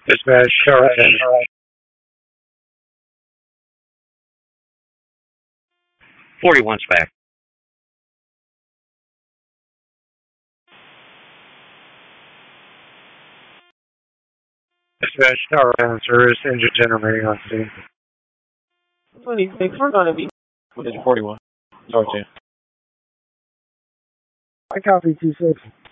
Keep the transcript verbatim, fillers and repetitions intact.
Dispatch, alright. forty-one's back. Dispatch, tower service, engine generating on scene. twenty-six, we're going to be with forty-one. Georgia. I copy two six.